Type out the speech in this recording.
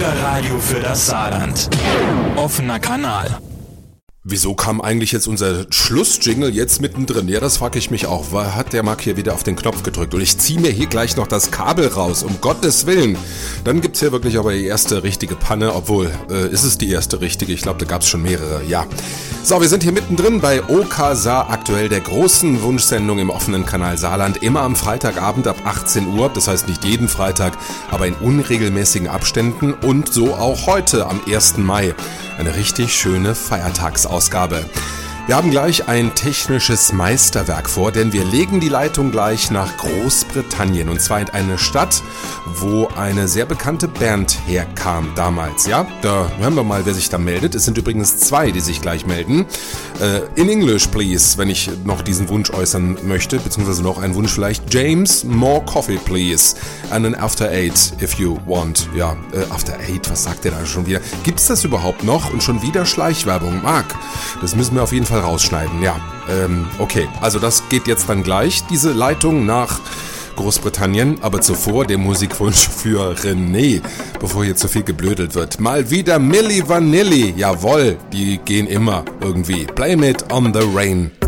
Bürgerradio für das Saarland. Offener Kanal. Wieso kam eigentlich jetzt unser Schlussjingle jetzt mittendrin? Ja, das frage ich mich auch. Hat der Marc hier wieder auf den Knopf gedrückt? Und ich ziehe mir hier gleich noch das Kabel raus, um Gottes Willen. Dann gibt's hier wirklich aber die erste richtige Panne, obwohl, ist es die erste richtige? Ich glaube, da gab's schon mehrere, ja. So, wir sind hier mittendrin bei OK Saar aktuell, der großen Wunschsendung im offenen Kanal Saarland, immer am Freitagabend ab 18 Uhr, das heißt nicht jeden Freitag, aber in unregelmäßigen Abständen und so auch heute am 1. Mai. Eine richtig schöne Feiertagsausgabe. Wir haben gleich ein technisches Meisterwerk vor, denn wir legen die Leitung gleich nach Großbritannien und zwar in eine Stadt, wo eine sehr bekannte Band herkam damals. Ja, da hören wir mal, wer sich da meldet. Es sind übrigens 2, die sich gleich melden. In English, please, wenn ich noch diesen Wunsch äußern möchte, beziehungsweise noch einen Wunsch vielleicht. James, more coffee, please. And then after 8, if you want. Ja, after 8, was sagt der da schon wieder? Gibt's das überhaupt noch? Und schon wieder Schleichwerbung. Marc, das müssen wir auf jeden Fall rausschneiden, ja. Okay, also das geht jetzt dann gleich, diese Leitung nach Großbritannien, aber zuvor der Musikwunsch für René, bevor hier zu viel geblödelt wird. Mal wieder Milli Vanilli, jawohl, die gehen immer irgendwie. Blame it on the rain.